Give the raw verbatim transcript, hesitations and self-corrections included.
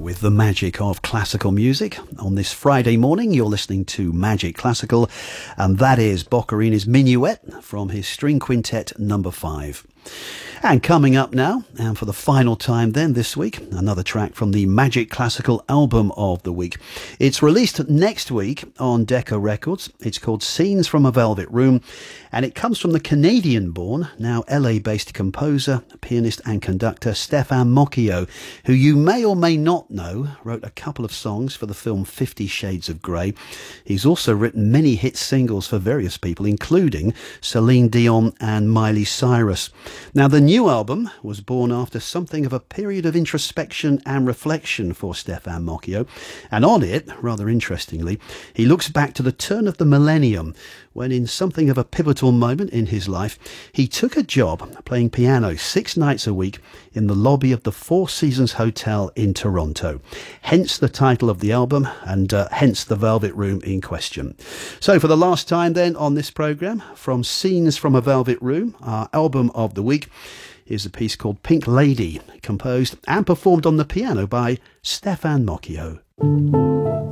with the magic of classical music. On this Friday morning, you're listening to Magic Classical, and that is Boccherini's Minuet from his String Quintet number five. And coming up now, and for the final time then this week, another track from the Magic Classical album of the week. It's released next week on Decca Records. It's called Scenes from a Velvet Room, and it comes from the Canadian-born, now L A-based composer, pianist and conductor Stéphane Mocchio, who you may or may not know wrote a couple of songs for the film Fifty Shades of Grey. He's also written many hit singles for various people, including Celine Dion and Miley Cyrus. Now, the new album was born after something of a period of introspection and reflection for Stéphane Mocchio, and on it, rather interestingly, he looks back to the turn of the millennium, when in something of a pivotal moment in his life, he took a job playing piano six nights a week in the lobby of the Four Seasons Hotel in Toronto. Hence the title of the album, and uh, hence the Velvet Room in question. So for the last time then on this programme, from Scenes from a Velvet Room, our album of the week, is a piece called Pink Lady, composed and performed on the piano by Stéphane Mocchio.